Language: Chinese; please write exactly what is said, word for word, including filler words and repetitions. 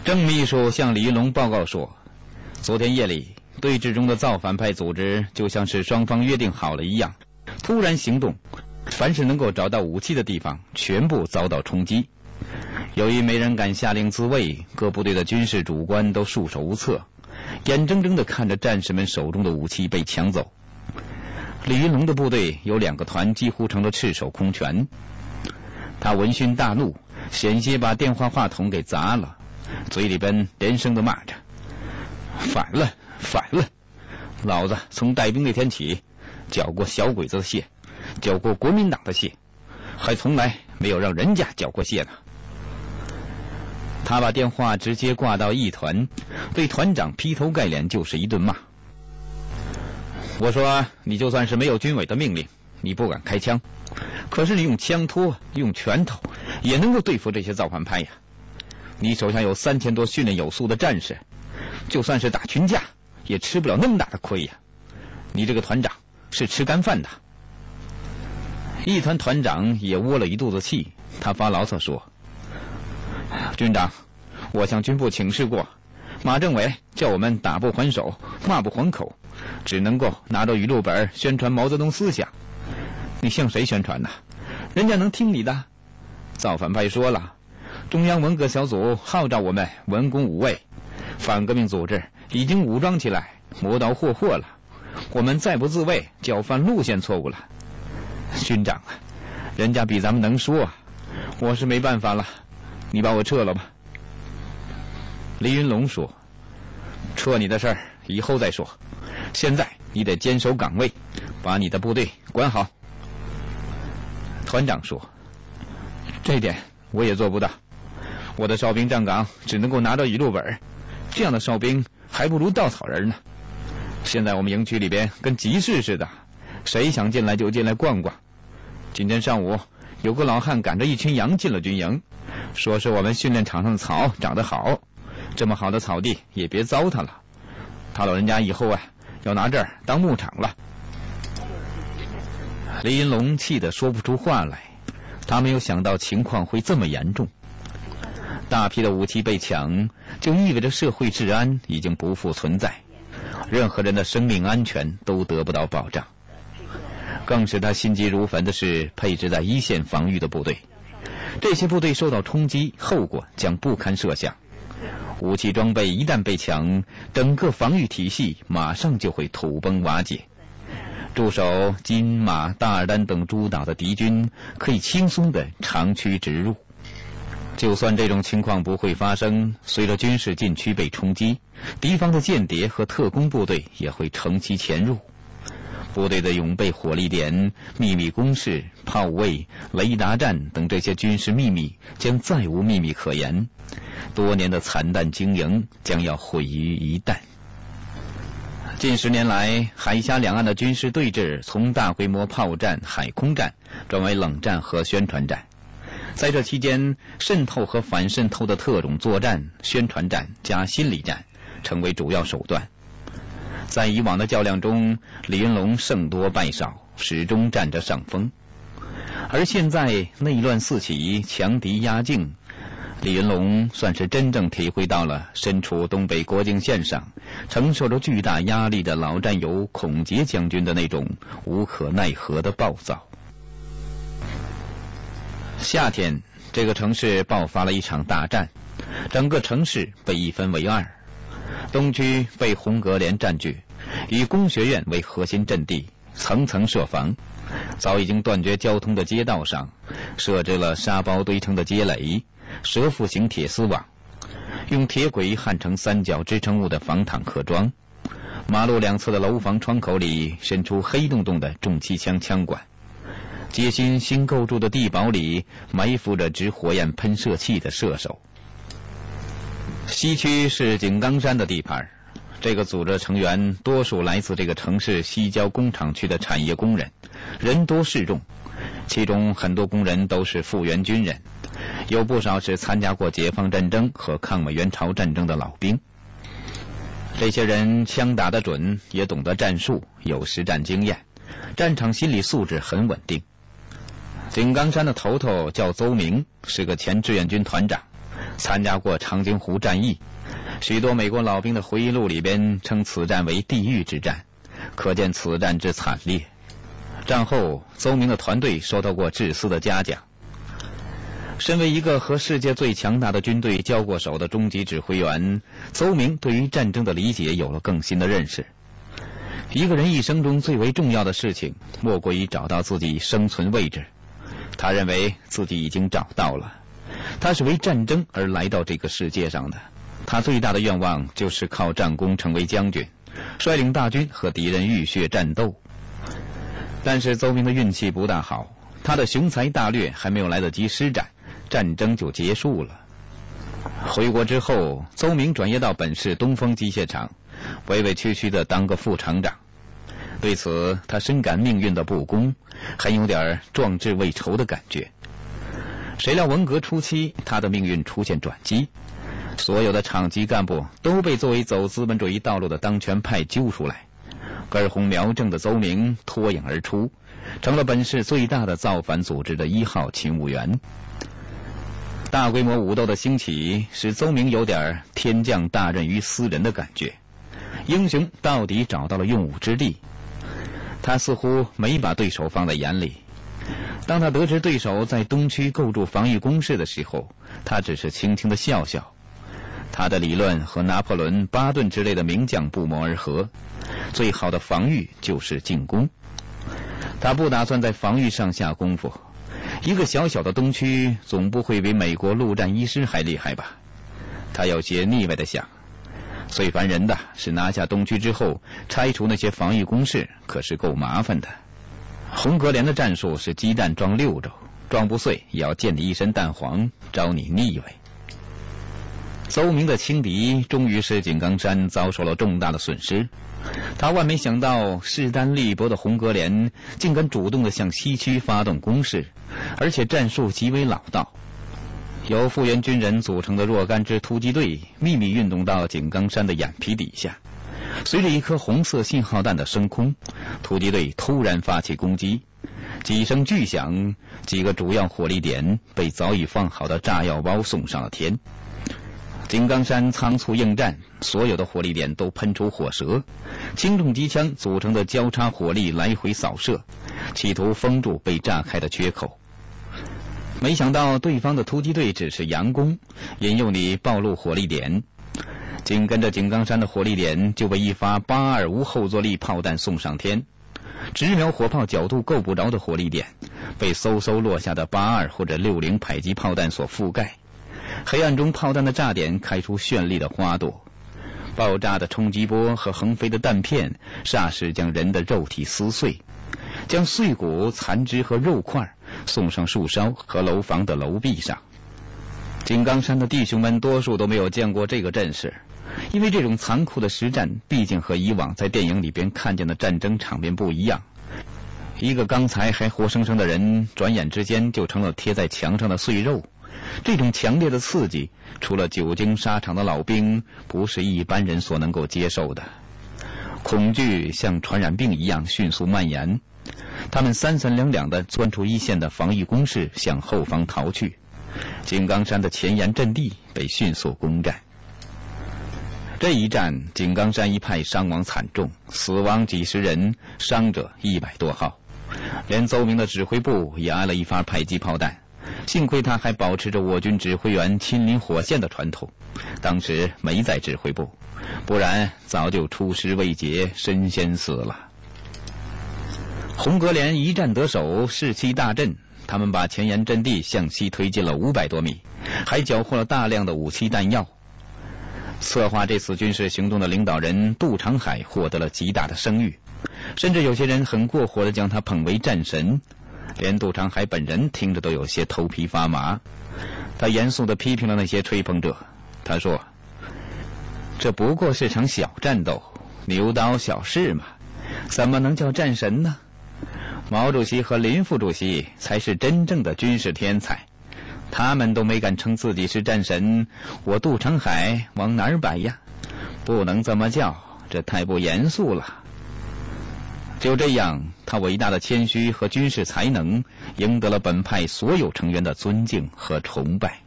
郑秘书向李云龙报告说，昨天夜里对峙中的造反派组织就像是双方约定好了一样，突然行动，凡是能够找到武器的地方全部遭到冲击。由于没人敢下令自卫，各部队的军事主官都束手无策，眼睁睁地看着战士们手中的武器被抢走。李云龙的部队有两个团几乎成了赤手空拳。他闻讯大怒，险些把电话话筒给砸了，嘴里边连声地骂着：反了反了，老子从带兵那天起缴过小鬼子的械，缴过国民党的械，还从来没有让人家缴过械呢。他把电话直接挂到一团，对团长劈头盖脸就是一顿骂。我说，你就算是没有军委的命令，你不敢开枪，可是你用枪托用拳头也能够对付这些造反派呀。你手下有三千多训练有素的战士，就算是打群架也吃不了那么大的亏呀。你这个团长是吃干饭的。一团团长也窝了一肚子气，他发牢骚说：军长，我向军部请示过，马政委叫我们打不还手，骂不还口，只能够拿着语录本宣传毛泽东思想。你向谁宣传呢？人家能听你的？造反派说了，中央文革小组号召我们文攻武卫，反革命组织已经武装起来，磨刀霍霍了，我们再不自卫就要犯路线错误了。军长啊，人家比咱们能说啊，我是没办法了，你把我撤了吧。李云龙说：撤你的事儿以后再说，现在你得坚守岗位，把你的部队管好。团长说：这点我也做不到，我的哨兵站岗只能够拿着语录本，这样的哨兵还不如稻草人呢。现在我们营区里边跟集市似的，谁想进来就进来逛逛。今天上午有个老汉赶着一群羊进了军营，说是我们训练场上的草长得好，这么好的草地也别糟蹋了，他老人家以后啊要拿这儿当牧场了。李云龙气得说不出话来，他没有想到情况会这么严重。大批的武器被抢，就意味着社会治安已经不复存在，任何人的生命安全都得不到保障。更使他心急如焚的是配置在一线防御的部队，这些部队受到冲击，后果将不堪设想。武器装备一旦被抢，整个防御体系马上就会土崩瓦解。驻守金马、大尔丹等诸岛的敌军可以轻松地长驱直入。就算这种情况不会发生，随着军事禁区被冲击，敌方的间谍和特工部队也会乘机潜入。部队的永备火力点、秘密工事、炮位、雷达站等这些军事秘密将再无秘密可言，多年的惨淡经营将要毁于一旦。近十年来，海峡两岸的军事对峙从大规模炮战、海空战转为冷战和宣传战。在这期间，渗透和反渗透的特种作战、宣传战加心理战成为主要手段。在以往的较量中，李云龙胜多败少，始终占着上风。而现在内乱四起，强敌压境，李云龙算是真正体会到了身处东北国境线上，承受着巨大压力的老战友孔杰将军的那种无可奈何的暴躁。夏天，这个城市爆发了一场大战，整个城市被一分为二。东区被红格连占据，以工学院为核心阵地，层层设防。早已经断绝交通的街道上，设置了沙包堆成的街垒、蛇腹形铁丝网，用铁轨焊成三角支撑物的防坦克桩。马路两侧的楼房窗口里伸出黑洞洞的重机枪枪管。街心新构筑的地堡里埋伏着执火焰喷射器的射手。西区是井冈山的地盘，这个组织成员多数来自这个城市西郊工厂区的产业工人，人多势众，其中很多工人都是复员军人，有不少是参加过解放战争和抗美援朝战争的老兵。这些人枪打得准，也懂得战术，有实战经验，战场心理素质很稳定。井冈山的头头叫邹明，是个前志愿军团长， 参加过长津湖战役，许多美国老兵的回忆录里边称此战为地狱之战，可见此战之惨烈。战后，邹明的团队收到过致死的嘉奖。身为一个和世界最强大的军队交过手的中级指挥员，邹明对于战争的理解有了更新的认识。一个人一生中最为重要的事情，莫过于找到自己生存位置。他认为自己已经找到了。他是为战争而来到这个世界上的，他最大的愿望就是靠战功成为将军，率领大军和敌人浴血战斗。但是邹明的运气不大好，他的雄才大略还没有来得及施展，战争就结束了。回国之后，邹明转业到本市东风机械厂，委委屈屈地当个副厂长。对此，他深感命运的不公，还有点壮志未酬的感觉。谁料文革初期，他的命运出现转机，所有的厂级干部都被作为走资本主义道路的当权派揪出来，根红苗正的邹明脱颖而出，成了本市最大的造反组织的一号勤务员。大规模武斗的兴起，使邹明有点天降大任于斯人的感觉，英雄到底找到了用武之地。他似乎没把对手放在眼里。当他得知对手在东区构筑防御工事的时候，他只是轻轻地笑笑。他的理论和拿破仑、巴顿之类的名将不谋而合，最好的防御就是进攻。他不打算在防御上下功夫，一个小小的东区总不会比美国陆战一师还厉害吧？他有些腻歪地想。最烦人的是拿下东区之后，拆除那些防御工事，可是够麻烦的。红格连的战术是鸡蛋装六轴，装不碎也要溅你一身蛋黄，招你腻歪。邹明的轻敌终于使井冈山遭受了重大的损失。他万没想到，势单力薄的红格连竟敢主动地向西区发动攻势，而且战术极为老道。由复员军人组成的若干支突击队秘密运动到井冈山的眼皮底下，随着一颗红色信号弹的升空，突击队突然发起攻击，几声巨响，几个主要火力点被早已放好的炸药包送上了天。井冈山仓促应战，所有的火力点都喷出火舌，轻重机枪组成的交叉火力来回扫射，企图封住被炸开的缺口。没想到对方的突击队只是佯攻，引诱你暴露火力点。紧跟着井冈山的火力点就被一发八二无后坐力炮弹送上天，直瞄火炮角度够不着的火力点被嗖嗖落下的八二或者六零迫击炮弹所覆盖。黑暗中炮弹的炸点开出绚丽的花朵，爆炸的冲击波和横飞的弹片霎时将人的肉体撕碎，将碎骨、残肢和肉块送上树梢和楼房的楼壁上。井冈山的弟兄们多数都没有见过这个阵势，因为这种残酷的实战毕竟和以往在电影里边看见的战争场面不一样。一个刚才还活生生的人，转眼之间就成了贴在墙上的碎肉。这种强烈的刺激，除了久经沙场的老兵，不是一般人所能够接受的。恐惧像传染病一样迅速蔓延，他们三三两两地钻出一线的防御工事，向后方逃去。井冈山的前沿阵地被迅速攻占。这一战，井冈山一派伤亡惨重，死亡几十人，伤者一百多号，连邹明的指挥部也挨了一发迫击炮弹。幸亏他还保持着我军指挥员亲临火线的传统，当时没在指挥部，不然早就出师未捷，身先死了。红格连一战得手，士气大振，他们把前沿阵地向西推进了五百多米，还缴获了大量的武器弹药。策划这次军事行动的领导人杜长海获得了极大的声誉，甚至有些人很过火地将他捧为战神。连杜长海本人听着都有些头皮发麻，他严肃地批评了那些吹捧者。他说：“这不过是场小战斗，牛刀小试嘛，怎么能叫战神呢？毛主席和林副主席才是真正的军事天才，他们都没敢称自己是战神，我杜长海往哪儿摆呀？不能这么叫，这太不严肃了。”就这样，他伟大的谦虚和军事才能赢得了本派所有成员的尊敬和崇拜。